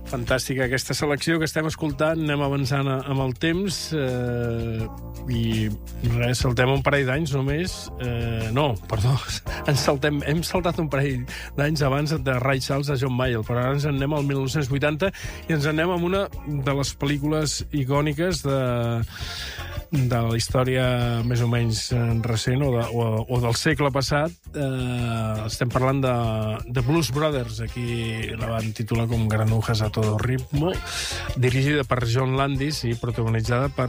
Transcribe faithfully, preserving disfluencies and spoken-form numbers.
Fantàstica aquesta selecció que estem escoltant. Anem avançant amb el temps eh, i res, saltem un parell d'anys només. Eh, no, perdó, ens saltem, hem saltat un parell d'anys abans de Ray Charles de John Mayall, però ara ens en anem al mil nou-cents vuitanta i ens en anem amb una de les pel·lícules icòniques de, de la història més o menys recent o, de, o, o del segle passat. Eh, estem parlant de, de Blues Brothers, aquí la van titular com Granujas a todo ritmo, dirigida per John Landis i protagonitzada per